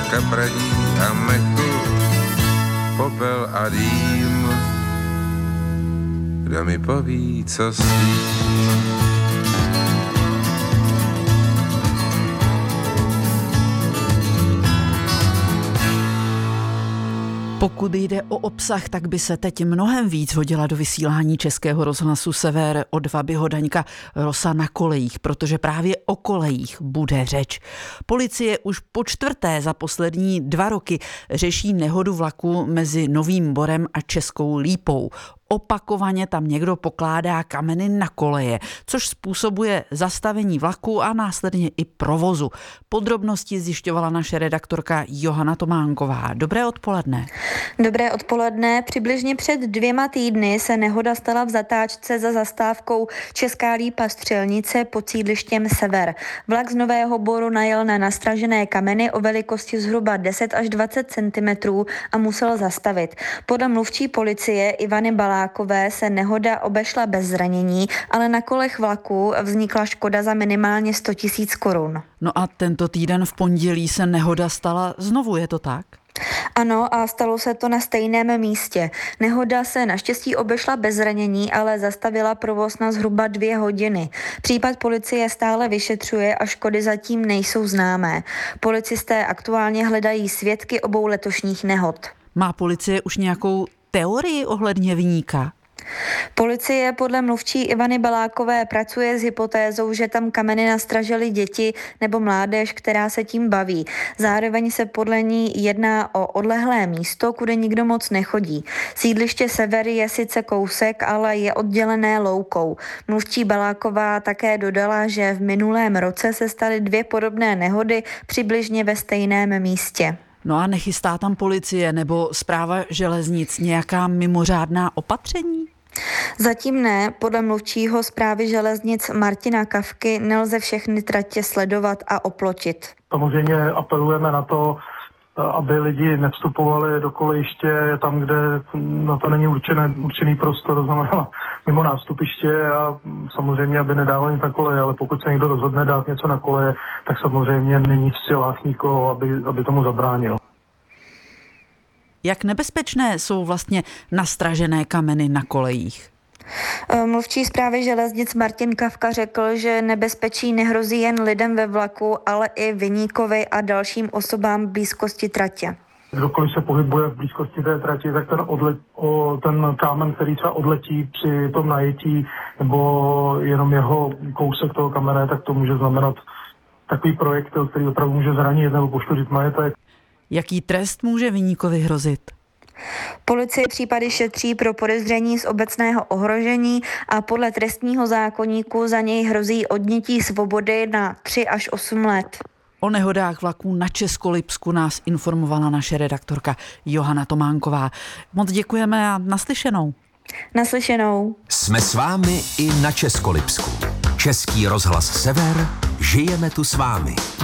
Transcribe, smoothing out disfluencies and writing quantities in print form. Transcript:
kapradí a mechu, popel a dým. Kdo mi poví, co s tím? Pokud jde o obsah, tak by se teď mnohem víc hodila do vysílání Českého rozhlasu Sever od Vabyho Daňka Rosa na kolejích, protože právě o kolejích bude řeč. Policie už po čtvrté za poslední 2 roky řeší nehodu vlaku mezi Novým Borem a Českou Lípou. Opakovaně tam někdo pokládá kameny na koleje, což způsobuje zastavení vlaku a následně i provozu. Podrobnosti zjišťovala naše redaktorka Johana Tománková. Dobré odpoledne. Dobré odpoledne. Přibližně před 2 týdny se nehoda stala v zatáčce za zastávkou Česká Lípa Střelnice pod sídlištěm Sever. Vlak z Nového Boru najel na nastražené kameny o velikosti zhruba 10 až 20 cm a musel zastavit. Podle mluvčí policie Ivany Balákové se nehoda obešla bez zranění, ale na kolech vlaku vznikla škoda za minimálně 100 000 korun. No a tento týden v pondělí se nehoda stala znovu, je to tak? Ano, a stalo se to na stejném místě. Nehoda se naštěstí obešla bez zranění, ale zastavila provoz na zhruba 2 hodiny. Případ policie stále vyšetřuje a škody zatím nejsou známé. Policisté aktuálně hledají svědky obou letošních nehod. Má policie už nějakou teorii ohledně viníka? Policie podle mluvčí Ivany Balákové pracuje s hypotézou, že tam kameny nastražily děti nebo mládež, která se tím baví. Zároveň se podle ní jedná o odlehlé místo, kude nikdo moc nechodí. Sídliště Sever je sice kousek, ale je oddělené loukou. Mluvčí Baláková také dodala, že v minulém roce se staly 2 podobné nehody přibližně ve stejném místě. No a nechystá tam policie nebo Správa železnic nějaká mimořádná opatření? Zatím ne. Podle mluvčího Správy železnic Martina Kavky nelze všechny tratě sledovat a oplotit. Samozřejmě apelujeme na to, aby lidi nevstupovali do kolejiště tam, kde na to není určený prostor, to znamená mimo nástupiště, a samozřejmě, aby nedávali nic na koleje, ale pokud se někdo rozhodne dát něco na koleje, tak samozřejmě není v silách nikoho, aby tomu zabránil. Jak nebezpečné jsou vlastně nastražené kameny na kolejích? Mluvčí Správy železnic Martin Kavka řekl, že nebezpečí nehrozí jen lidem ve vlaku, ale i viníkovi a dalším osobám v blízkosti tratě. Kdokoliv se pohybuje v blízkosti té trati, tak ten kámen, který třeba odletí při tom najetí, nebo jenom jeho kousek toho kamene, tak to může znamenat takový projektil, který opravdu může zranit nebo poškodit majetek. Jaký trest může viníkovi hrozit? Policie případy šetří pro podezření z obecného ohrožení a podle trestního zákoníku za něj hrozí odnětí svobody na 3 až 8 let. O nehodách vlaků na Českolipsku nás informovala naše redaktorka Johana Tománková. Moc děkujeme a naslyšenou. Naslyšenou. Jsme s vámi i na Českolipsku. Český rozhlas Sever, žijeme tu s vámi.